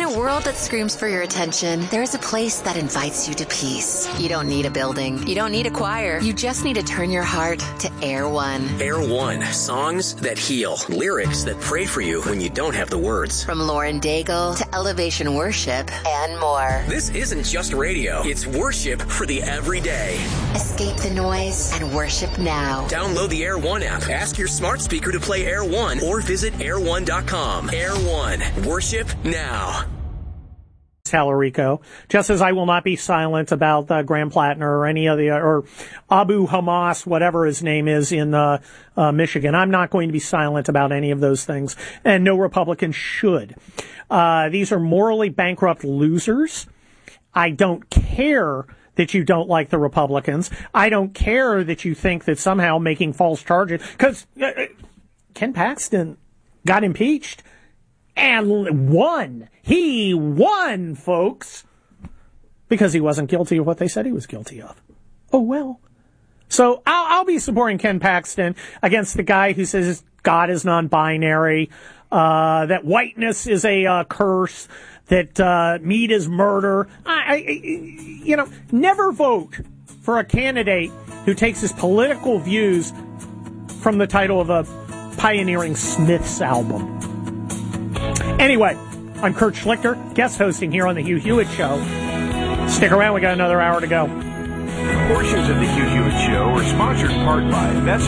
a world that screams for your attention, there is a place that invites you to peace. You don't need a building. You don't need a choir. You just need to turn your heart to Air One. Air One. Songs that heal. Lyrics that pray for you when you don't have the words. From Lauren Daigle to Elevation Worship and more. This isn't just radio. It's worship for the everyday. Escape the noise and worship now. Download the Air One app. Ask your smart speaker to play Air One or visit air1.com. Air One. Worship now. Tallarico, just as I will not be silent about Graham Plattner or any of the, or Abu Hamas, whatever his name is in Michigan. I'm not going to be silent about any of those things, and no Republican should. These are morally bankrupt losers. I don't care that you don't like the Republicans. I don't care that you think that somehow making false charges, because Ken Paxton got impeached and won. He won, folks, because he wasn't guilty of what they said he was guilty of. Oh, well. So I'll be supporting Ken Paxton against the guy who says God is non-binary, that whiteness is a curse, that meat is murder. Never vote for a candidate who takes his political views from the title of a pioneering Smiths album. Anyway, I'm Kurt Schlichter, guest hosting here on The Hugh Hewitt Show. Stick around, we got another hour to go. Portions of The Hugh Hewitt Show are sponsored in part by Best